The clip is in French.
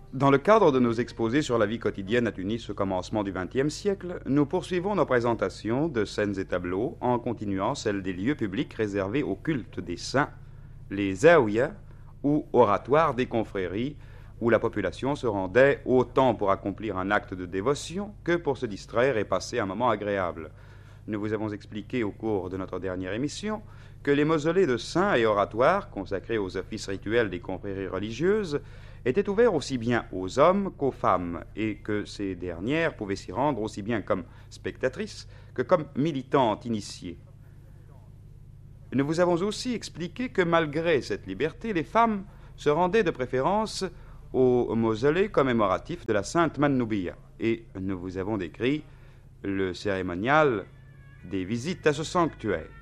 Dans le cadre de nos exposés sur la vie quotidienne à Tunis au commencement du XXe siècle, nous poursuivons nos présentations de scènes et tableaux en continuant celles des lieux publics réservés au culte des saints, les zaouïas ou oratoires des confréries, où la population se rendait autant pour accomplir un acte de dévotion que pour se distraire et passer un moment agréable. Nous vous avons expliqué au cours de notre dernière émission que les mausolées de saints et oratoires consacrés aux offices rituels des confréries religieuses étaient ouverts aussi bien aux hommes qu'aux femmes, et que ces dernières pouvaient s'y rendre aussi bien comme spectatrices que comme militantes initiées. Nous vous avons aussi expliqué que malgré cette liberté, les femmes se rendaient de préférence au mausolée commémoratif de la Sainte Mannoubia, et nous vous avons décrit le cérémonial des visites à ce sanctuaire.